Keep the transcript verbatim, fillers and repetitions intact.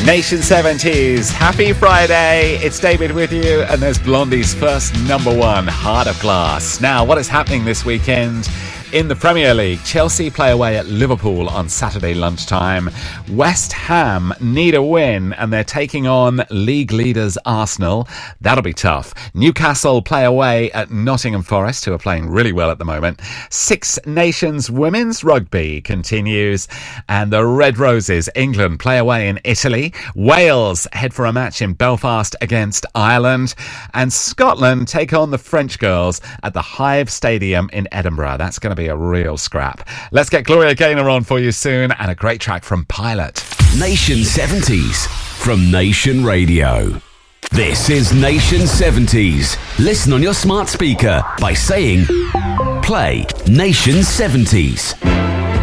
Nation seventies, happy Friday. It's David with you, and there's Blondie's first number one, Heart of Glass. Now, what is happening this weekend? In the Premier League, Chelsea play away at Liverpool on Saturday lunchtime. West Ham need a win, and they're taking on league leaders Arsenal. That'll be tough. Newcastle play away at Nottingham Forest, who are playing really well at the moment. Six Nations Women's Rugby continues, and the Red Roses, England, play away in Italy. Wales head for a match in Belfast against Ireland, and Scotland take on the French girls at the Hive Stadium in Edinburgh. That's going to be a real scrap. Let's get Gloria Gaynor on for you soon, and a great track from Pilot. Nation seventies from Nation Radio. This is Nation seventies. Listen on your smart speaker by saying play Nation seventies.